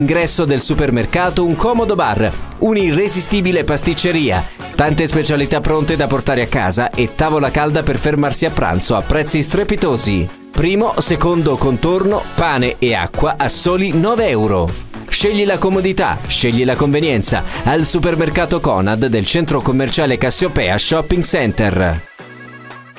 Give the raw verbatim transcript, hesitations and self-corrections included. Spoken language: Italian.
Ingresso del supermercato un comodo bar, un'irresistibile pasticceria, tante specialità pronte da portare a casa e tavola calda per fermarsi a pranzo a prezzi strepitosi. Primo, secondo contorno, pane e acqua a soli nove euro. Scegli la comodità, scegli la convenienza al supermercato Conad del centro commerciale Cassiopea Shopping Center.